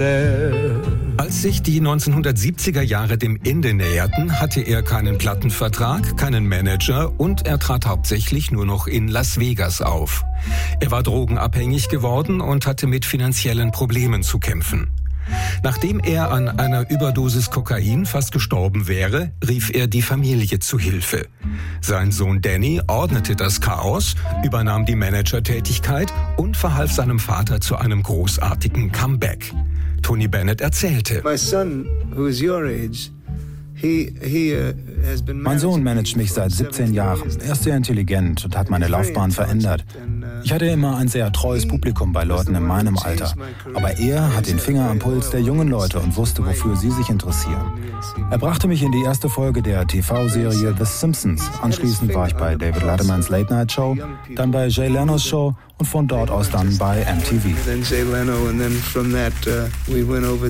Als sich die 1970er Jahre dem Ende näherten, hatte er keinen Plattenvertrag, keinen Manager und er trat hauptsächlich nur noch in Las Vegas auf. Er war drogenabhängig geworden und hatte mit finanziellen Problemen zu kämpfen. Nachdem er an einer Überdosis Kokain fast gestorben wäre, rief er die Familie zu Hilfe. Sein Sohn Danny ordnete das Chaos, übernahm die Managertätigkeit und verhalf seinem Vater zu einem großartigen Comeback. Tony Bennett erzählte: Mein Sohn managt mich seit 17 Jahren. Er ist sehr intelligent und hat meine Laufbahn verändert. Ich hatte immer ein sehr treues Publikum bei Leuten in meinem Alter. Aber er hat den Finger am Puls der jungen Leute und wusste, wofür sie sich interessieren. Er brachte mich in die erste Folge der TV-Serie The Simpsons. Anschließend war ich bei David Lettermans Late Night Show, dann bei Jay Leno's Show und von dort aus dann bei MTV.